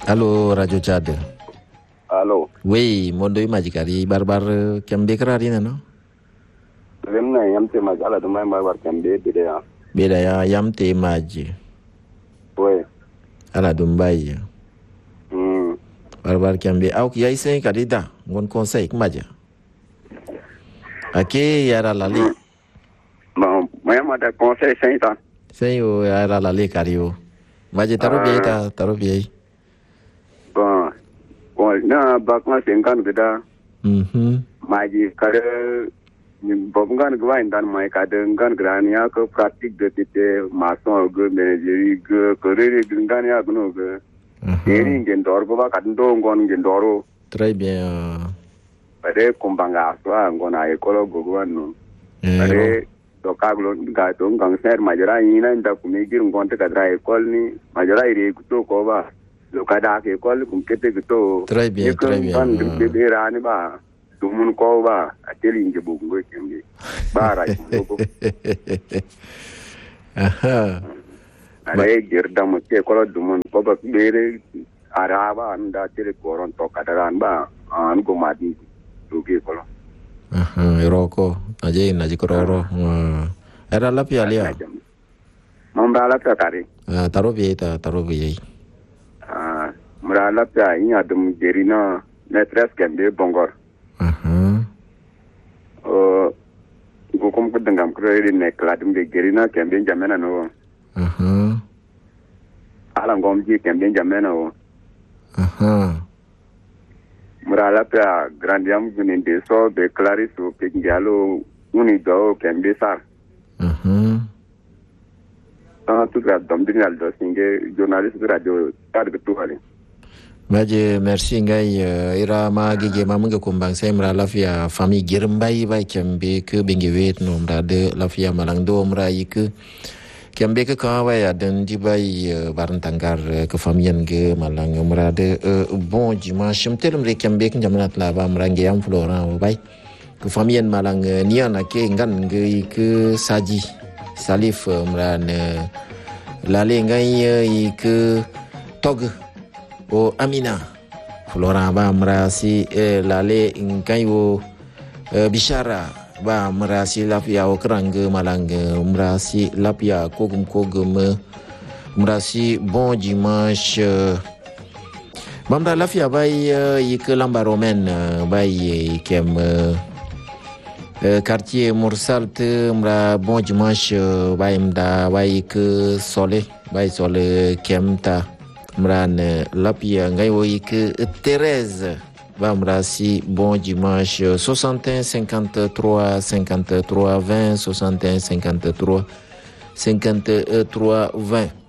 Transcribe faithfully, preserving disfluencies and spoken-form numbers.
Allô, Radio Tchad. Allô. Oui, mondo imagikari barbar kembe krari no? Remna yamte majala dumai barbar kembe bide ya. Bida ya yamte maji. Oui. Ala dumbai. Hmm. Barbar kembe au ki yaise kadida ngon conseil kumaja. Ake yara lali. Bon, moi ma da conseil cinq ans. Sei o yara lali kario. Maji taro biye ta taro biye. Bon. Bon, na bakma sengan gida. Mhm. Maji kare ni bobngan gwa indan mai kade ngan grani ya ko pratique de tete maçon go menagerie go korere ngan ya gno go. Eri ngen dor go ba kando ngon ngen doro. Très bien. Pare kumbanga swa ngona ekolo go gwanu. Pare to kaglo ga to ngang ser majara ina nda kumigir ngonte kadra ekol ni majara ire kuto ko ba. Lo kada ke ekol kum kete kuto. Très bien, très bien. Kan de de rani ba. Dumun ko ba ateli nge bungo kembe. Bara ko. Aha. Ale gerda mo ke ko dumun ko ba bere araba anda tele koron to kadaran ba an go madi duge ko. Aha, roko. Aje na jikororo. Era la pialia. Mamba la kare. Ah, taro bieta, taro biei. Ah, mura la pia inya dum gerina netres kembe bongor. Aha. Oh, go kom ko dangam ko re ne kladum be gerina kembe jamena no. Aha. Ala ngom ji kembe jamena o. Aha. Mura la pia grandiam gunin de so be clariso pe ngalo uni do kembe sar. Aha. Ah, tu ga dom dinal do singe journaliste radio tar de tuale. Maje merci ngai uh, ira ma gige ma munga kumbang sai mra lafia famille girmbai ba kembe ke binge wet no mra de lafia malang do mra yike kembe ke ka wa ya den di bai uh, baran tanggar uh, ke famille ge malang mra de uh, bon dimanche mtel mre kembe ke jamnat la ba mra nge am florent bai ke famille malang uh, niana ke ngan ge ke saji salif uh, mra ne lale ngai uh, ke tog o Amina Flora ba merasi eh, lale ingkai o eh, Bishara ba merasi lapia o kerangga malangga merasi lapia kogum kogum merasi bon dimanche bamda lapia bai yike lamba romaine bai kem quartier Mursalt mra bon dimanche bai mda bai ke sole bai sole kemta Mran lapia ngai wo que Thérèse va merasi bon dimanche soixante et un cinquante-trois cinquante-trois vingt soixante et un cinquante-trois cinquante-trois vingt